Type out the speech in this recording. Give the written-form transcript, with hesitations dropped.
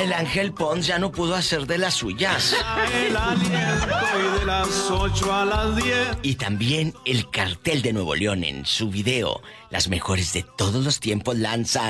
el Ángel Pons ya no pudo hacer de las suyas. El aliento y de las 8 a las 10. Y también el Cartel de Nuevo León en su video Las Mejores de Todos los Tiempos lanza